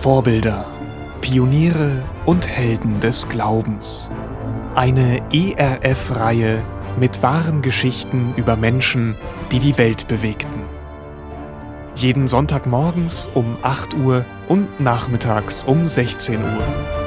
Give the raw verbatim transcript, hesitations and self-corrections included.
Vorbilder, Pioniere und Helden des Glaubens. Eine E R F-Reihe mit wahren Geschichten über Menschen, die die Welt bewegten. Jeden Sonntagmorgens um acht Uhr und nachmittags um sechzehn Uhr.